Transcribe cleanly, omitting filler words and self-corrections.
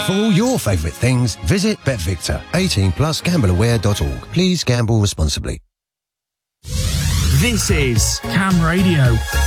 For all your favourite things, visit BetVictor. 18 plus gambleaware.org. Please gamble responsibly. This is Cam Radio.